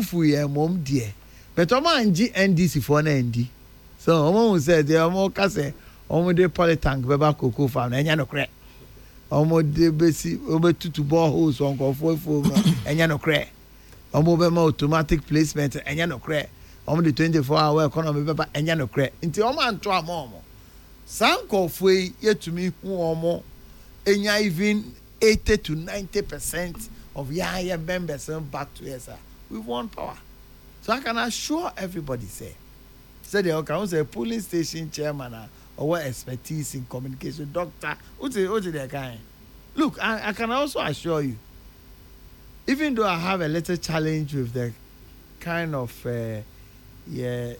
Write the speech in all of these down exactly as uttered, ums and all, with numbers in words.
fufu ye mom die. But omo anji N D C for na N D. So omo say they omo ka say omo de polytank beba cocoa farm enya no kre. Omo de besi omo tutu boreholes on go for for enya no kre. Omo be ma automatic placement enya no kre. Omo the twenty-four hour economy beba enya no kre. Nti omo anto amomo. Sanko fwe yetumi hu omo enya even eighty to ninety percent of Yaya members back to us. We want power. So I can assure everybody, say, say the okay, say police station chairman or what expertise in communication, doctor, what's the what's the kind? Look, I, I can also assure you, even though I have a little challenge with the kind of uh, yeah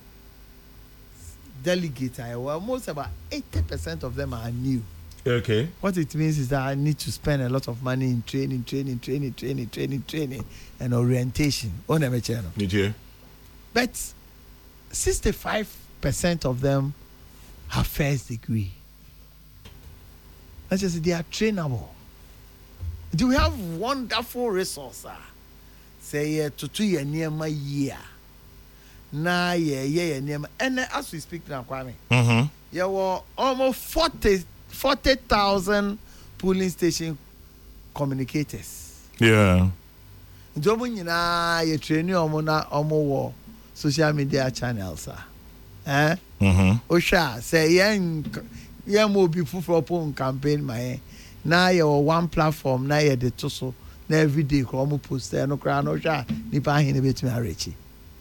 delegates, I almost about eighty percent of them are new. Okay. What it means is that I need to spend a lot of money in training, training, training, training, training, training, and orientation. On a channel. But sixty-five percent of them have first degree. That's just they are trainable. Do we have wonderful resources? Say to two year near my year. Na yeah yeah near my and as we speak now, Kwame. Mm-hmm. Yeah, well, almost forty. forty thousand polling station communicators. Yeah. Jobu nyina ye train omo na omo wo social media channels ah. Eh? Mhm. Osha say yen yen mo bi fufuro pon campaign my na ye one platform na ye de to so na every day ko omo post no kra no sha nipa hin betimi arechi.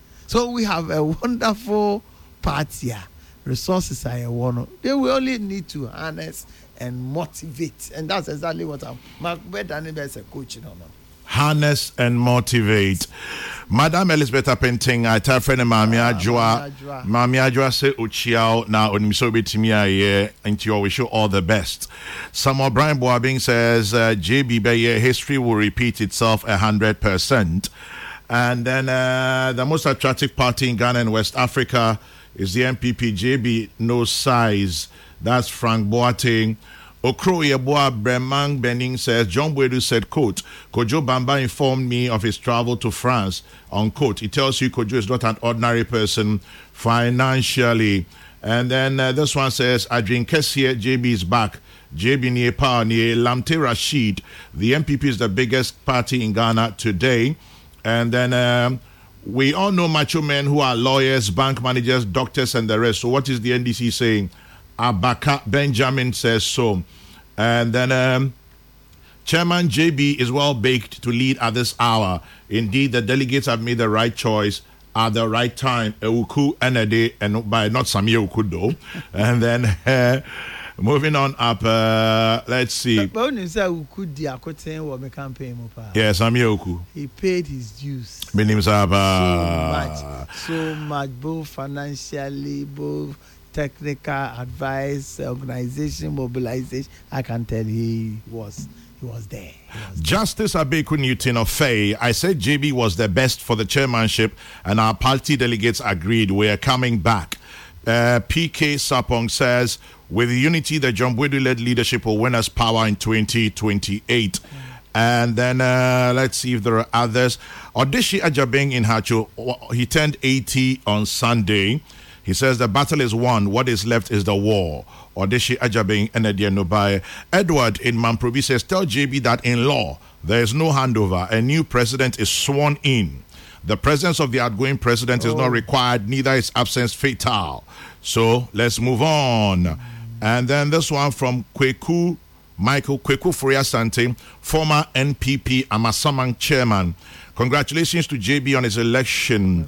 So we have a wonderful party here. Resources are a one. They will only need to harness and motivate, and that's exactly what I'm. My better as a coach, you know. Harness and motivate. Madam Elizabeth Penting, I tell friend Mami Ajwa, Mami Ajwa say Uchiao now on Misobi Timia here, and you wish you all the best. Samuel Brian Boabing says uh, J B Baye history will repeat itself a hundred percent, and then uh, the most attractive party in Ghana and West Africa is the M P P. J B no size. That's Frank Boateng. Okro Yeboah Bremang Bening says John Boadu said, quote, Kojo Bamba informed me of his travel to France, unquote. It tells you Kojo is not an ordinary person financially. And then uh, this one says, Adrian Kessier, J B is back. J B near power near Lamte Rashid. The M P P is the biggest party in Ghana today. And then um, we all know macho men who are lawyers, bank managers, doctors, and the rest. So what is the N D C saying? Abaka Benjamin says so. And then um, Chairman J B is well baked to lead at this hour. Indeed, the delegates have made the right choice at the right time. Ewuku Enede, and by not Samia Ewuku though. And then uh, moving on up, uh, let's see. But when you say Ewuku di akoten wo me campaign mo pa. Yes, Samia Ewuku. He paid his dues. Minim Saba. So much, so much, both financially, both technical advice, organization, mobilization. I can tell he was he was there. He was Justice Abeku Newton of Faye. I said J B was the best for the chairmanship, and our party delegates agreed. We are coming back. Uh, P K Sapong says, with unity, the John Boadu-led leadership will win us power in twenty twenty-eight. Mm. And then uh, let's see if there are others. Odishi Ajabeng in Hacho, he turned eighty on Sunday. He says the battle is won. What is left is the war. Odishi Ajabeng and Nubai. Edward in Mamprobi says, tell J B that in law, there is no handover. A new president is sworn in. The presence of the outgoing president oh. is not required, neither is absence fatal. So let's move on. And then this one from Kweku, Michael Kweku Furia Sante, former N P P Amasamang chairman. Congratulations to J B on his election.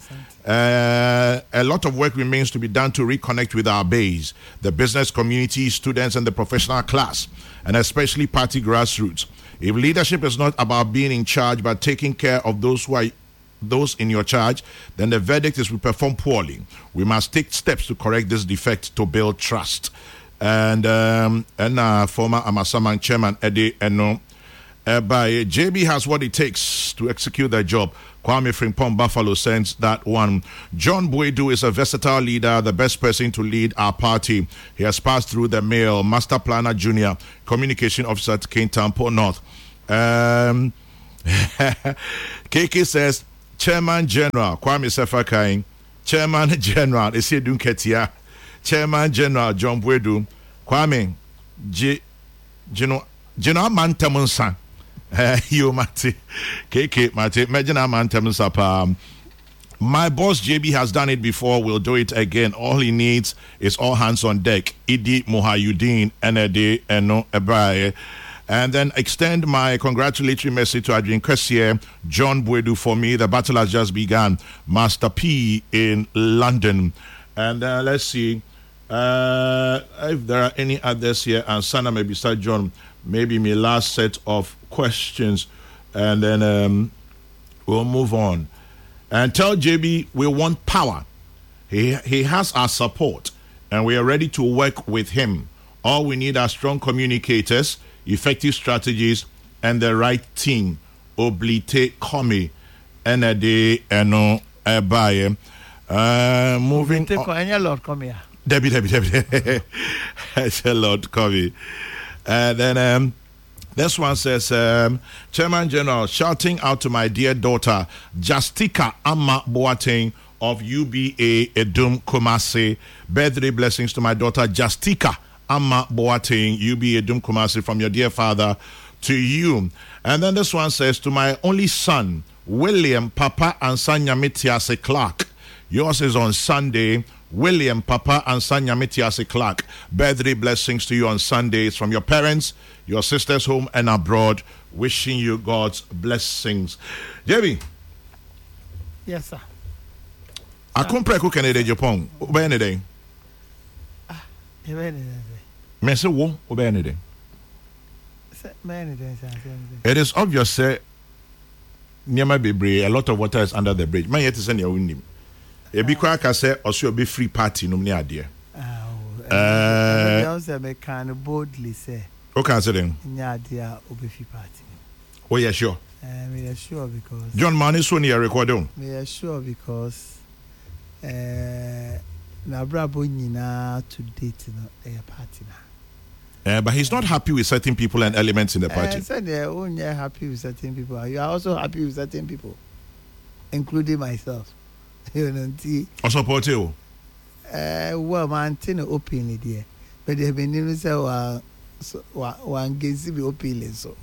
Uh, a lot of work remains to be done to reconnect with our base, the business community, students, and the professional class, and especially party grassroots. If leadership is not about being in charge but taking care of those who are those in your charge, then the verdict is we perform poorly. We must take steps to correct this defect to build trust. And um, and uh, former Amasamang chairman Eddie Eno, uh, by J B has what it takes to execute their job. Kwame Frimpong Buffalo sends that one. John Boadu is a versatile leader, the best person to lead our party. He has passed through the mail, Master Planner Junior, Communication Officer at Kintampo North. Um, K K says, Chairman General Kwame Sefakain, Chairman General Esiedun Ketia, Chairman General John Bwedu, Kwame J Gino Gino Mantamunsa. You Mati K K Mati Majina Mantamunsa pa. My boss J B has done it before, we'll do it again. All he needs is all hands on deck. Idi Mohayudin, Enede, Eno, Ebrae. And then extend my congratulatory message to Adrian Kessier, John Bwedu for me. The battle has just begun. Master P in London. And uh, let's see uh, if there are any others here. And Sana, maybe start John, maybe my last set of questions. And then um, we'll move on. And tell J B we want power. He, he has our support, and we are ready to work with him. All we need are strong communicators, effective strategies, and the right team. Oblite Komi, Enede, Eno, Ebaye. Uh, moving on. Lord come here. Debbie, Debbie, Debbie. It's a Lord Komi. And then um, this one says, um, Chairman General, shouting out to my dear daughter, Justika Amma Boateng of U B A Edum Kumasi. Birthday blessings to my daughter, Justika Amma Boateng, U B A Edum Kumasi, from your dear father to you. And then this one says, to my only son, William Papa Ansanya Mitiase Clark. Yours is on Sunday. William Papa Ansanya Mitiase Clark. Birthday blessings to you on Sundays from your parents, your sisters home and abroad. Wishing you God's blessings. J B. Yes, sir. I come pray cook any day Japan. Obey any day. Ah, you any day. Me say wo obey any day. Many days. It is obvious say near my baby a lot of water is under the bridge. Man yet is in your window. E bi kwa ka say also be free party no me adie. Ah. Eh, also me can boldly say. O can say then. Nya adie obi free party. Oh yeah, sure. Eh, me are sure because John Mani so near recording. Me are sure because eh na brabo nyina to date no e party na. Uh, but he's not happy with certain people and elements in the party. I said they're only happy with certain people. You are also happy with certain people, including myself. You know, I support you. Uh, well, man, I'm openly there, but they've been even say one one gets to be openly so.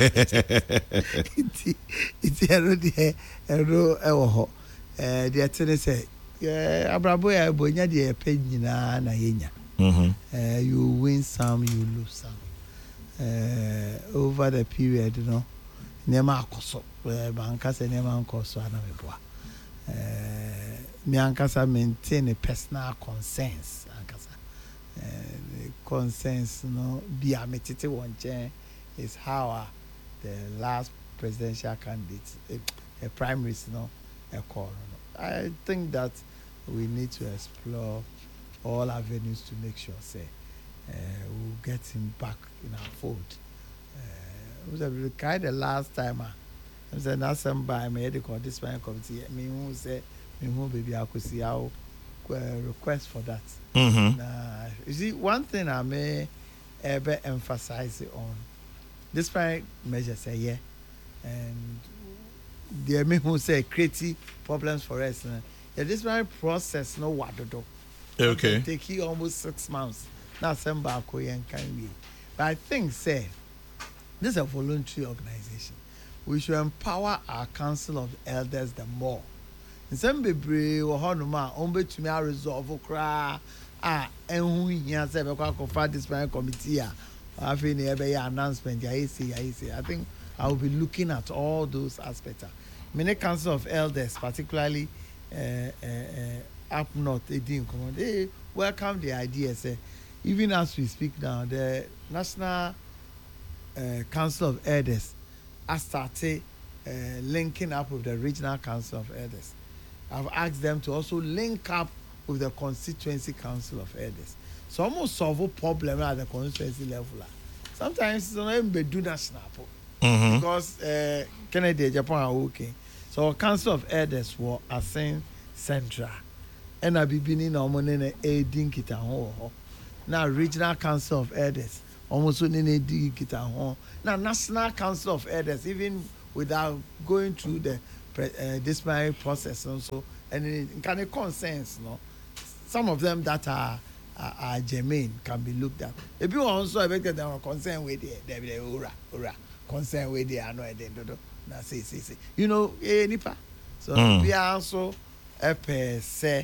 It's it's a road there, a road ewo. Uh, the attorney say, yeah, abrabo ya bonya de penny na na yenya. Mm-hmm. Uh, you win some, you lose some. Uh, over the period, you know, nema akoso, bankasa nema akoso anameboa. Uh, me ankasa maintain a personal consensus, ankasa. Uh, consensus, no, be a metite one is how uh, the last presidential candidate, a, a primaries, no, a call. No. I think that we need to explore all avenues to make sure, say, uh, we'll get him back in our fold. Uh, was a kind of last time. I was an awesome by medical this one committee. Me who say, me who baby I could see how request for that. Mm-hmm. Uh, you see, one thing I may ever emphasize on this one measure say yeah, and the me who say creative problems for us. Uh, yeah, this one process no what to do. Okay. Take you almost six months. Now, some back and can be. But I think, say, this is a voluntary organization. We should empower our council of elders the more. In some baby or honoma, only to me, I resolve cry. Ah, and who here said, I can find this committee. I feel nearby announcement. I see, I see. I think I will be looking at all those aspects. Many council of elders, particularly. Uh, uh, uh, Up north, they didn't come on. They welcome the idea. Say, even as we speak now, the National uh, Council of Elders has started uh, linking up with the Regional Council of Elders. I've asked them to also link up with the Constituency Council of Elders. So almost solve a problem at the constituency level. Sometimes it's not even do national mm-hmm. because uh, Kennedy, Japan are okay. So Council of Elders were assigned central. And I be beginning of money a dinkita ho. Now Regional Council of Elders almost only dinkita ho. Now National Council of Elders, even without going through the uh, disciplinary process also, and in kind of concerns, no, some of them that are are, are germane can be looked at. If you also expected them are concerned with it, they be ura ura concerned with it, I know I didn't do. Now say say say, you know, eh, nipa. So Mm. we are also a per se.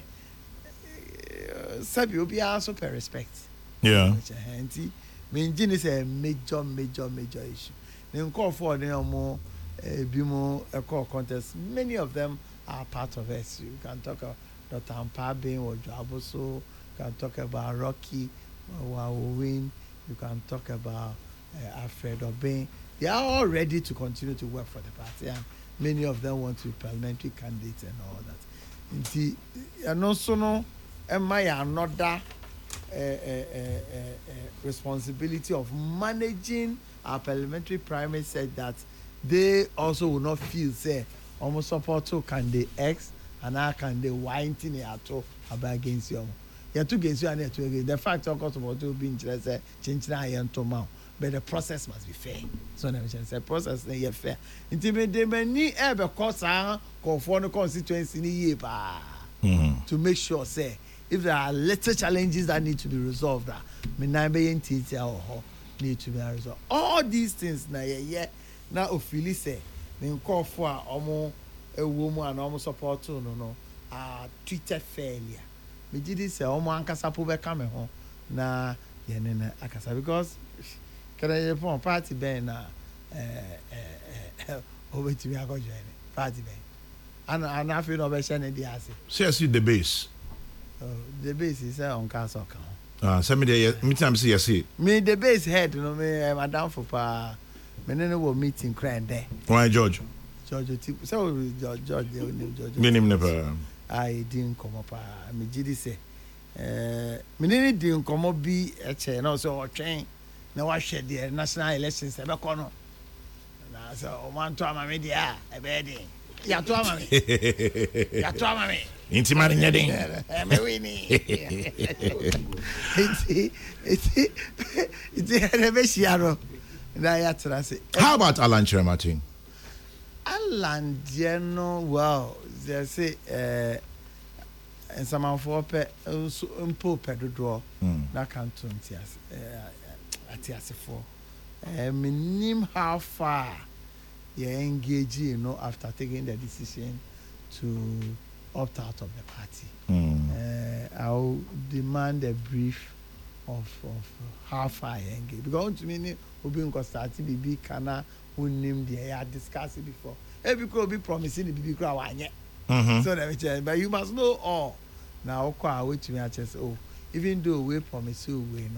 Sabi we are also per respect. Yeah. Which I anti. Mean is a major major major issue. Then call for the more bimo a call contest. Many of them are part of us. You can talk about Doctor Ampabin or Joaboso. You can talk about Rocky Wawin. You can talk about uh, Alfred Obeng. They are all ready to continue to work for the party, and many of them want to be parliamentary candidates and all that. Indeed, and also no, am I another uh, uh, uh, uh, responsibility of managing our parliamentary primary said that they also will not feel say almost support to candidate X and I can they whine in at all about against you. You two against you and you against the fact of course about to be interested change na yen to mount. But the process must be fair. So never say process is fair. Intimate they many ever cause ah for no constituency ni ye pa to make sure say if there are little challenges that need to be resolved, ah me na be entity or need to be resolved. All these things na ye yeah na ofili say me call for omo a woman and omo support to no no ah treated failure. Me did this say omo ankasa po be come ho na ye ne na akasa because can I put party ben na eh eh over to me I go join party ben and and I feel no be share the ase See, I see the base. the base is on council account Ah, send me the me time see I see. me the base head no me madam for pa me no no meeting crying there Why George? George so George George George Me name never. I didn't come up me gidi say eh me ne didn't come up be e che na so o twen na wa hwe the national elections e be ko no na so o man to ama me dia e be din ya to ama me ya to ama me Intimate nyading. e me wini iti iti iti e be shiaro na ya tra say How about Alan Chermatin? Alan Dieno well they say eh and some for pe mpo pedodo na canton tias eh atiasefo eh minim how far you engage you know after taking the decision to opt out of the party. Mm. Uh, I'll demand a brief of of how far you engage because to me obi nko start bibi kana unim the I discussed it before. Every could be promising the bibi kra wanye. Mhm. So that but you must know all. Now kwa wait to me I just oh even though we promise you we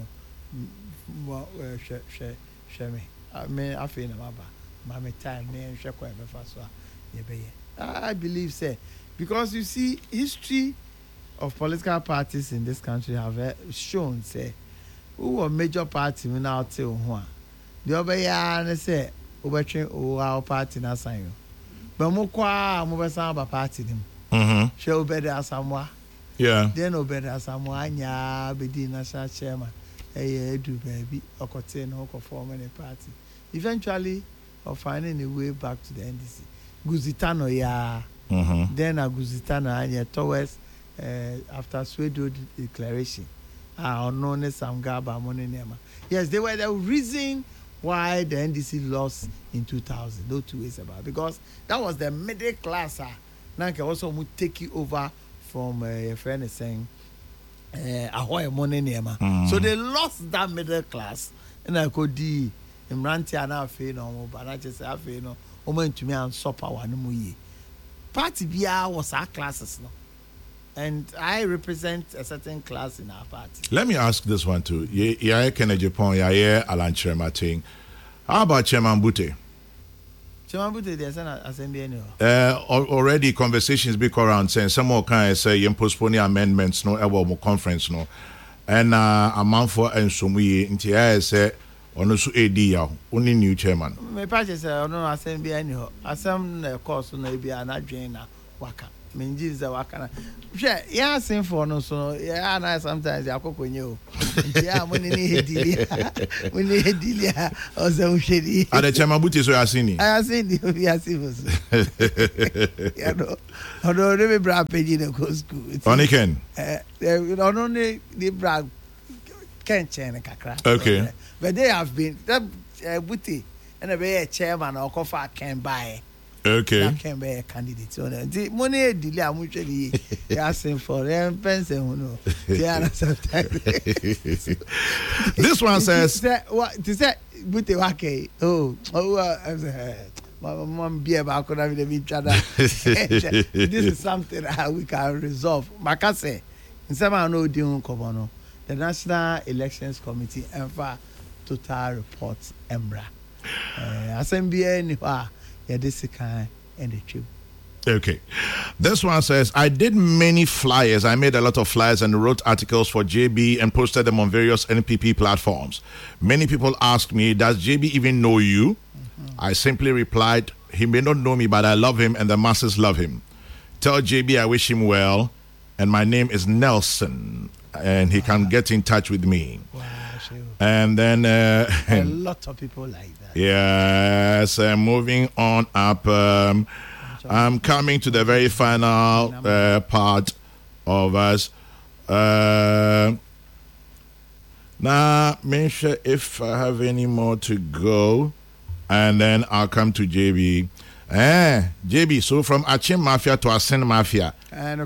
no share share share me. I mean I feel na maba. Mama time me share kwa be fa so ye be ye. I believe say because you see history of political parties in this country have uh, shown say who a major party we now tell who a the other ya say obetwe o our party na sign you but mo kwa mo be san ba party nim Mhm. she obede asamwa Yeah. then obede asamwa anya be di national chairman eh edu baby okote na okofo any party eventually of finding a way back to the N D C Guzitano ya Mhm. then Aguzitano anya towards uh, after Swedo declaration ah unknown Samgaba money nema yes they were the reason why the N D C lost in two thousand no two ways about because that was the middle class ah now can also take it over from a uh, friend is saying uh, ahoy money nema Mm. so they lost that middle class and I could di Imranti ana afi no but I just afi no o man to me and so power no mu yi party bia was our classes no and I represent a certain class in our party. Let me ask this one too. Yeah, Kennedy Japan, yeah, Alan Chermatin. How about Chairman Bute? Chairman Bute, there's an assembly anyway. Uh, already conversations be around saying some more kind of say you postpone amendments no ever conference no, and uh, a month for and some we into I say on also A D ya only new chairman. My party say no assembly anyway. Assembly course no be an adjoin na waka. menji za wakana hwe ya sin for no so ya na sometimes ya kokonye o ya money ni hedili money hedili o se uhwedi ade chema buti so asini asini o asini so ya no ono ne be bra pedi ne ko school oniken eh ono ne the bra kenchen kakra okay but they have been that uh, buti and a chairman or cofa can buy. Okay. Can be a candidate. So the money delay I'm usually asking for them pension who know. This one says what to say buti wake. Oh, oh my mom be about could have each other. This is something that we can resolve. Makase, in some I know Dion Kobono, the National Elections Committee and for total reports Embra. Uh, Assembly anywhere, yeah, this kind and the tube. Okay. This one says, I did many flyers. I made a lot of flyers and wrote articles for J B and posted them on various N P P platforms. Many people asked me, does J B even know you? Mm-hmm. I simply replied, he may not know me, but I love him and the masses love him. Tell J B I wish him well, and my name is Nelson, and he wow. can get in touch with me. Wow, sure. And then... Uh, a lot of people like that. Yes, uh, moving on up. Um, I'm coming to the very final uh, part of us. Uh, now, make sure if I have any more to go, and then I'll come to J B. Eh, J B, so from Achim Mafia to Asin Mafia. And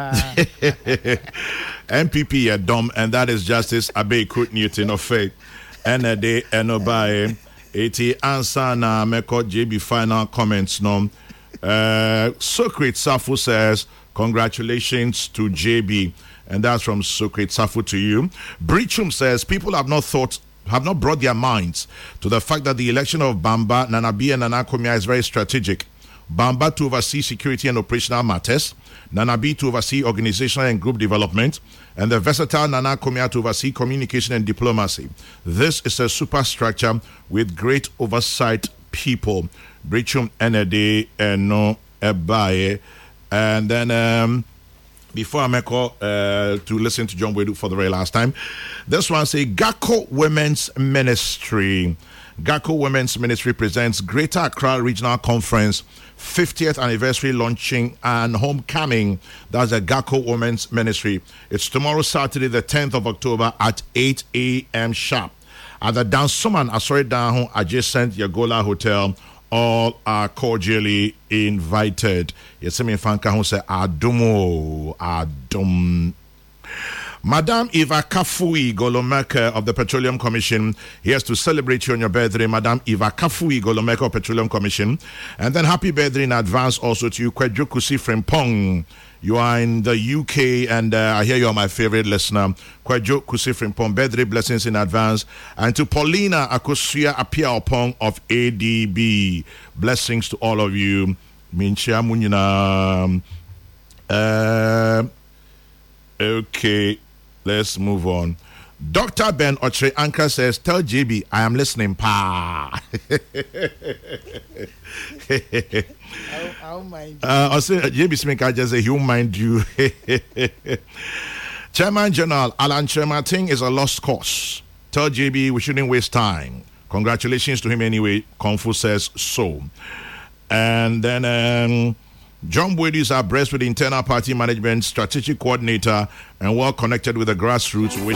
N P P are dumb, and that is Justice Abe Kut Newton of Faith. And a day, and obey. eighty answer na meko J B final comments no. Uh, Socrates Safu says congratulations to J B, and that's from Socrates Safu to you. Breachum says people have not thought have not brought their minds to the fact that the election of Bamba, Nanabi and Nana Komia is very strategic. Bamba to oversee security and operational matters, Nanabi to oversee organizational and group development, and the versatile Nana Komia to oversee communication and diplomacy. This is a superstructure with great oversight people. Brichum Enede and no Ebaye. And then um, before I make call uh, to listen to John Wedu for the very last time, this one say Gakko Women's Ministry. Gakko Women's Ministry presents Greater Accra Regional Conference fiftieth anniversary launching and homecoming. That's a Gakko Women's Ministry. It's tomorrow, Saturday, the tenth of October at eight a.m. sharp at the Dansoman Asori Danho adjacent Yagola Hotel. All are cordially invited. Yesemi Fanka who say Adumo Adum. Madam Eva Kafui Golomeka of the Petroleum Commission. Here's to celebrate you on your birthday, Madam Eva Kafui Golomeka of Petroleum Commission. And then happy birthday in advance also to you, Kwejo Kusi Frimpong. You are in the U K, and uh, I hear you are my favorite listener. Kwejo Kusi Frimpong, birthday blessings in advance. And to Paulina Akosia Apia Opong of A D B, blessings to all of you. Minchia Munina. Uh, okay. Let's move on. Doctor Ben Ochre Anka says, tell J B I am listening. Pa. I won't mind you. Uh, also, J B Smith, I just say, he won't mind you. Chairman General Alan Chemating is a lost cause. Tell J B we shouldn't waste time. Congratulations to him anyway. Kung Fu says so. And then um, John Boyd is abreast with the internal party management strategic coordinator and well connected with the grassroots.